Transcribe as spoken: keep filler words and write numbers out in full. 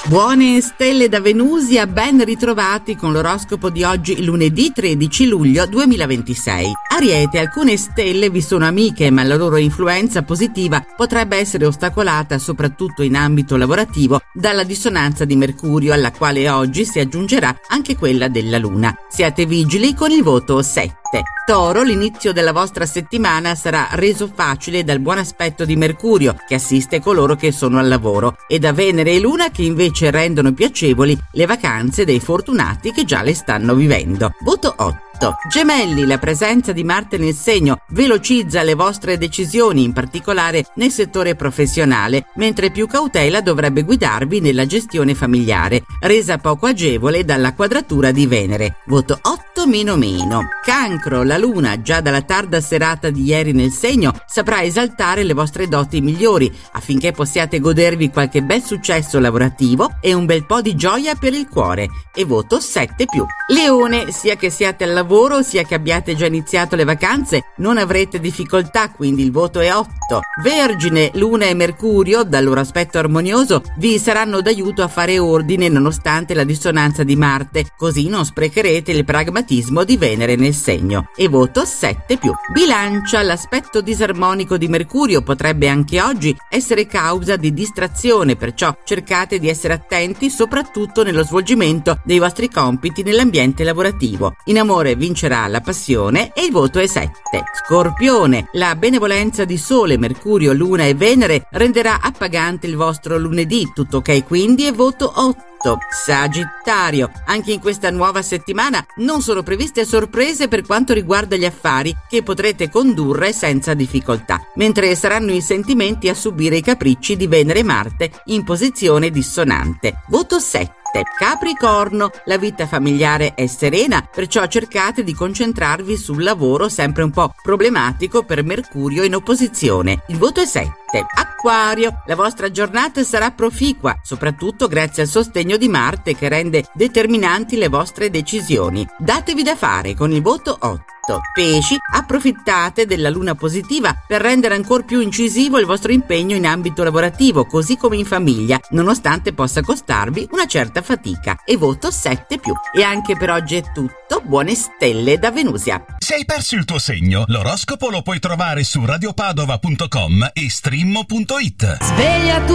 Buone stelle da Venusia, ben ritrovati con l'oroscopo di oggi, lunedì tredici luglio duemilaventisei. Ariete, alcune stelle vi sono amiche, ma la loro influenza positiva potrebbe essere ostacolata soprattutto in ambito lavorativo dalla dissonanza di Mercurio, alla quale oggi si aggiungerà anche quella della Luna. Siate vigili con il voto sette. Toro, l'inizio della vostra settimana sarà reso facile dal buon aspetto di Mercurio, che assiste coloro che sono al lavoro, e da Venere e Luna, che invece rendono piacevoli le vacanze dei fortunati che già le stanno vivendo. Voto otto. Gemelli, la presenza di Marte nel segno velocizza le vostre decisioni, in particolare nel settore professionale, mentre più cautela dovrebbe guidarvi nella gestione familiare, resa poco agevole dalla quadratura di Venere. Voto otto meno meno. Cancro, la Luna, già dalla tarda serata di ieri nel segno, saprà esaltare le vostre doti migliori affinché possiate godervi qualche bel successo lavorativo e un bel po' di gioia per il cuore. E voto sette più. Leone, sia che siate al lavoro sia che abbiate già iniziato le vacanze, non avrete difficoltà, quindi il voto è otto. Vergine, Luna e Mercurio, dal loro aspetto armonioso, vi saranno d'aiuto a fare ordine nonostante la dissonanza di Marte, così non sprecherete il pragmatismo di Venere nel segno. E voto sette più. Bilancia, l'aspetto disarmonico di Mercurio potrebbe anche oggi essere causa di distrazione, perciò cercate di essere attenti soprattutto nello svolgimento dei vostri compiti nell'ambiente lavorativo. In amore vincerà la passione e il voto è sette. Scorpione, la benevolenza di Sole, Mercurio, Luna e Venere renderà appagante il vostro lunedì, tutto ok quindi, e voto otto. Sagittario, anche in questa nuova settimana non sono previste sorprese per quanto riguarda gli affari, che potrete condurre senza difficoltà, mentre saranno i sentimenti a subire i capricci di Venere e Marte in posizione dissonante. Voto sette. Capricorno, la vita familiare è serena, perciò cercate di concentrarvi sul lavoro, sempre un po' problematico per Mercurio in opposizione. Il voto è sette. Acquario, la vostra giornata sarà proficua, soprattutto grazie al sostegno di Marte che rende determinanti le vostre decisioni. Datevi da fare con il voto otto. Pesci, approfittate della luna positiva per rendere ancora più incisivo il vostro impegno in ambito lavorativo, così come in famiglia, nonostante possa costarvi una certa fatica. E voto sette più. E anche per oggi è tutto. Buone stelle da Venusia. Se hai perso il tuo segno, l'oroscopo lo puoi trovare su radiopadova punto com e stream punto it. Sveglia tu